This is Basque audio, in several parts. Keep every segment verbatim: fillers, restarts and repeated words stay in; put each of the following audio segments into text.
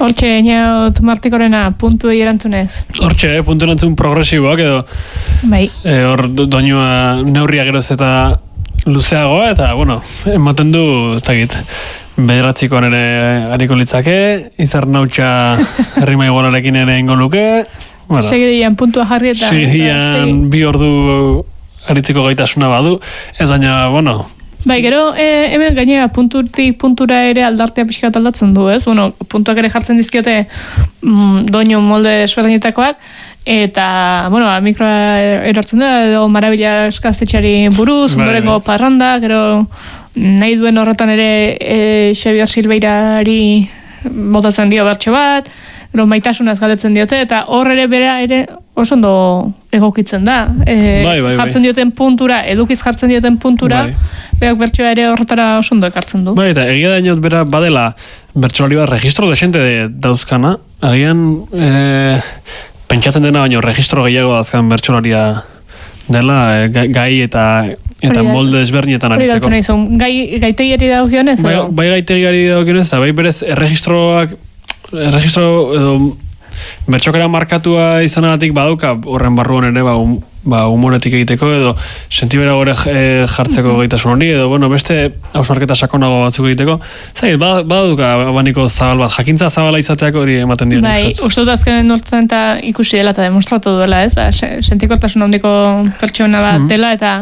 Hortxe, eniaut Martikorena, puntu erantzunez. Hortxe, eh, puntu erantzun progresiboak edo. Bai. E, hor doinua neurria geroz eta luzeagoa, eta, bueno, ematen du, ez dakit, bederatzikoan ere hariko litzake, izar nautxa herrima igualarekin ere ingo luke. Bueno, segidian puntua jarri eta... Segidian bi ordu aritziko gaitasuna badu, ez baina, bueno... Bai, gero, e, hemen gainera puntutik puntura ere aldartea pixkat aldatzen du, ez? Bueno, puntuak ere jartzen dizkiote mm, doinu molde esberdinetakoak, eta, bueno, mikroa erortzen du, edo marabila eskaztetxari buruz, ondorengo parranda, gero nahi duen horretan ere e, Xabier Silveirari botatzen dio bertso bat, gero maitasunaz galdetzen diote, eta hor ere bera ere oso ondo egokitzen da. E, bai, bai, jartzen bai. dioten puntura, edukiz jartzen dioten puntura, bai. Beak bertsoa ere horretara oso ondo ekartzen du. Bai, eta egia da inot bera badela bertsolari bat registro desente de, dauzkana, agian e, pentsatzen dena baino registro gehiago dauzkan bertsolaria dela, e, gai eta eta molde desberdinetan aritzeko. Gai, gaitegiari dagokionez? Bai, bai gaitegiari dagokionez, eta bai berez erregistroak erregistro edo bertxokera markatua izanagatik baduka horren barruan ere ba, um, ba, humoretik egiteko edo sentibera gore e, jartzeko mm-hmm. gaitasun hori edo bueno, beste hausnarketa sakonago batzuk egiteko zait, baduka abaniko zabal bat jakintza zabala izateak hori ematen dira. Bai, uste dut azkenen urtean eta ikusi dela eta demostratu duela, ez? Ba, sentikortasun handiko pertsona bat mm-hmm. dela eta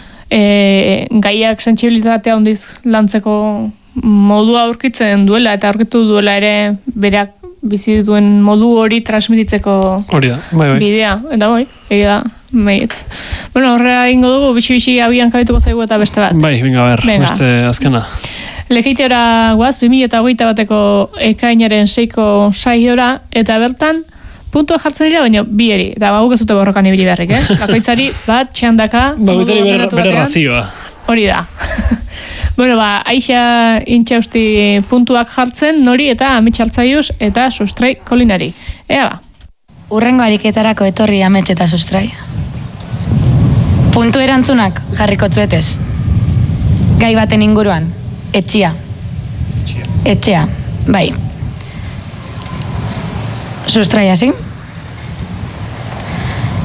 e, gaiak sentsibilitatea handiz lantzeko modua aurkitzen duela eta aurkitu duela ere berak bizi duen modu hori transmititzeko hori da, bai, bai. Bidea, eta bai, egia da, maietz. Bueno, horrela ingo dugu, bitxi-bitxi abian kabituko zaigu eta beste bat. Bai, venga, ber, venga. Beste azkena. Lekeiteora guaz, bi mila hogeita bateko ekainaren seiko saiora, eta bertan, puntua jartzen dira, baina bi eri, eta baguk ez dute borrokan ibili beharrik, eh? Bakoitzari bat, txandaka, bakoitzari bere, bere razioa. Hori da. Bueno, ba, Aixa intxausti puntuak jartzen, nori eta amitxartzaiuz eta sustrai kolinari. Ea ba. Urrengo ariketarako etorri amets eta sustrai. Puntu erantzunak jarriko tzuetez. Gai baten inguruan. Etxia. Etxea. Bai. Sustrai hasi.